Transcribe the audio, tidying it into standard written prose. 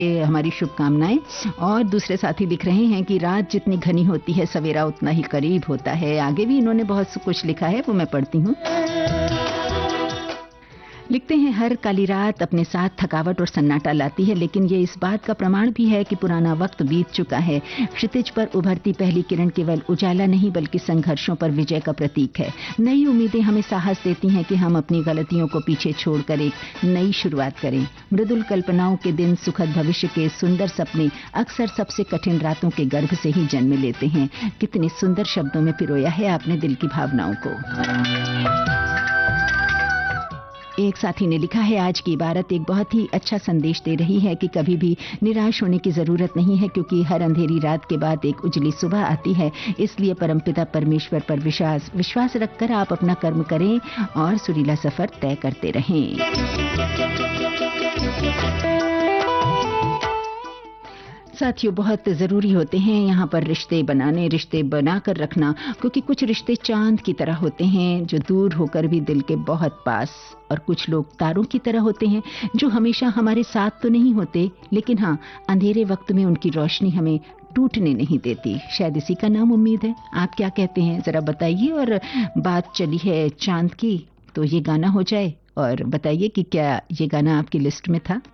हमारी शुभकामनाएं। और दूसरे साथी लिख रहे हैं कि रात जितनी घनी होती है सवेरा उतना ही करीब होता है। आगे भी इन्होंने बहुत कुछ लिखा है, वो मैं पढ़ती हूँ। लिखते हैं, हर काली रात अपने साथ थकावट और सन्नाटा लाती है, लेकिन ये इस बात का प्रमाण भी है कि पुराना वक्त बीत चुका है। क्षितिज पर उभरती पहली किरण केवल उजाला नहीं बल्कि संघर्षों पर विजय का प्रतीक है। नई उम्मीदें हमें साहस देती हैं कि हम अपनी गलतियों को पीछे छोड़कर एक नई शुरुआत करें। मृदुल कल्पनाओं के दिन, सुखद भविष्य के सुंदर सपने अक्सर सबसे कठिन रातों के गर्भ से ही जन्म लेते हैं। कितने सुंदर शब्दों में पिरोया है आपने दिल की भावनाओं को। एक साथी ने लिखा है, आज की इबारत एक बहुत ही अच्छा संदेश दे रही है कि कभी भी निराश होने की जरूरत नहीं है, क्योंकि हर अंधेरी रात के बाद एक उजली सुबह आती है। इसलिए परमपिता परमेश्वर पर विश्वास रखकर आप अपना कर्म करें और सुरीला सफर तय करते रहें। साथियों, बहुत ज़रूरी होते हैं यहाँ पर रिश्ते बनाने, रिश्ते बनाकर रखना, क्योंकि कुछ रिश्ते चांद की तरह होते हैं जो दूर होकर भी दिल के बहुत पास, और कुछ लोग तारों की तरह होते हैं जो हमेशा हमारे साथ तो नहीं होते, लेकिन हाँ, अंधेरे वक्त में उनकी रोशनी हमें टूटने नहीं देती। शायद इसी का नाम उम्मीद है। आप क्या कहते हैं, ज़रा बताइए। और बात चली है चांद की, तो ये गाना हो जाए और बताइए कि क्या ये गाना आपकी लिस्ट में था।